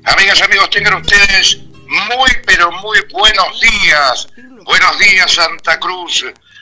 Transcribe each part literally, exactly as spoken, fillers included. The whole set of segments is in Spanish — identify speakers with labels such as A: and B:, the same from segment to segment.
A: Amigas, amigos, tengan ustedes muy, pero muy buenos días. Buenos días, Santa Cruz.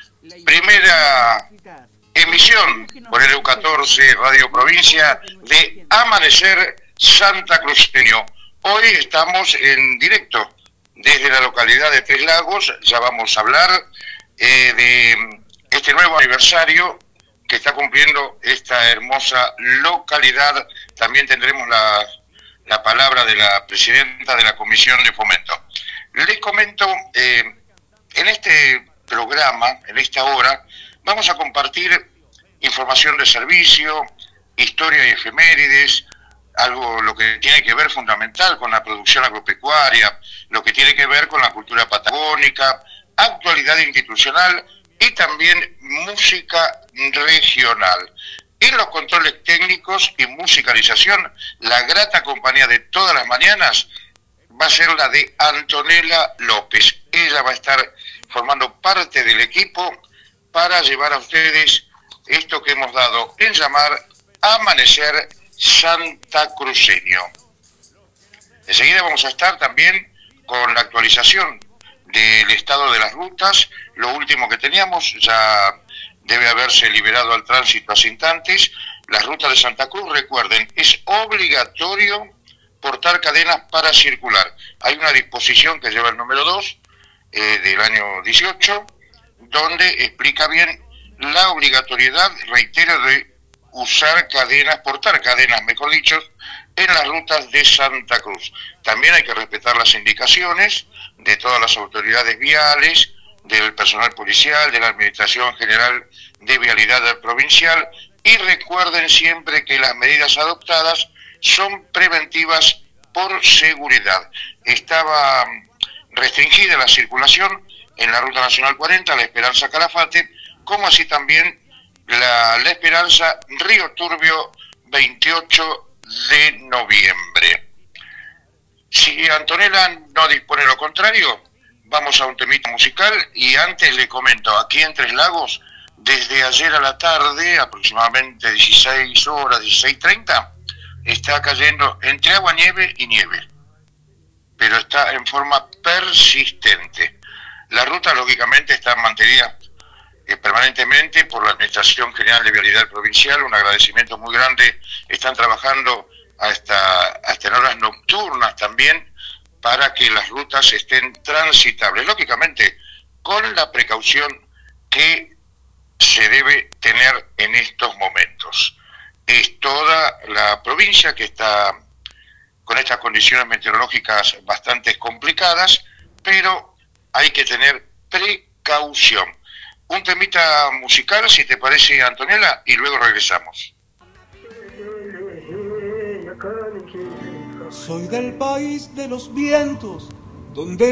A: Primera emisión por el E U catorce Radio Provincia de Amanecer Santa Cruceño. Hoy estamos en directo desde la localidad de Tres Lagos. Ya vamos a hablar eh, de este nuevo aniversario que está cumpliendo esta hermosa localidad. También tendremos la, la palabra de la presidenta de la Comisión de Fomento. Les comento, eh, en este programa, en esta hora, vamos a compartir información de servicio, historia y efemérides, algo lo que tiene que ver fundamental con la producción agropecuaria, lo que tiene que ver con la cultura patagónica, actualidad institucional y también música regional. En los controles técnicos y musicalización, la grata compañía de todas las mañanas va a ser la de Antonella López. Ella va a estar formando parte del equipo para llevar a ustedes esto que hemos dado en llamar Amanecer Santa Cruceño. Enseguida vamos a estar también con la actualización del estado de las rutas. Lo último que teníamos, ya debe haberse liberado al tránsito hace instantes. Las rutas de Santa Cruz, recuerden, es obligatorio portar cadenas para circular. Hay una disposición que lleva el número dos eh, del año dieciocho, donde explica bien la obligatoriedad, reitero, de usar cadenas, portar cadenas, mejor dicho, en las rutas de Santa Cruz. También hay que respetar las indicaciones de todas las autoridades viales, del personal policial, de la Administración General de Vialidad Provincial, y recuerden siempre que las medidas adoptadas son preventivas por seguridad. Estaba restringida la circulación en la Ruta Nacional cuarenta, La Esperanza Calafate, como así también la, la Esperanza Río Turbio veintiocho de noviembre. Si Antonella no dispone lo contrario, vamos a un temita musical. Y antes le comento, aquí en Tres Lagos, desde ayer a la tarde, aproximadamente dieciséis horas, dieciséis treinta, está cayendo entre agua, nieve y nieve, pero está en forma persistente. La ruta, lógicamente, está mantenida eh, permanentemente por la Administración General de Vialidad Provincial. Un agradecimiento muy grande. Están trabajando hasta, hasta en horas nocturnas también para que las rutas estén transitables, lógicamente con la precaución que se debe tener en estos momentos. Es toda la provincia que está con estas condiciones meteorológicas bastante complicadas, pero hay que tener precaución. Un temita musical, si te parece, Antonella, y luego regresamos.
B: Soy del país de los vientos, donde